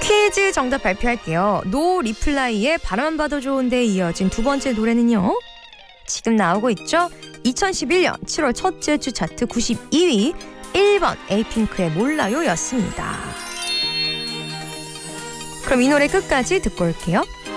퀴즈 정답 발표할게요. 노 리플라이의 바라만 봐도 좋은데 이어진 두 번째 노래는요. 지금 나오고 있죠? 2011년 7월 첫째 주 차트 92위 1번 에이핑크의 몰라요 였습니다. 그럼 이 노래 끝까지 듣고 올게요.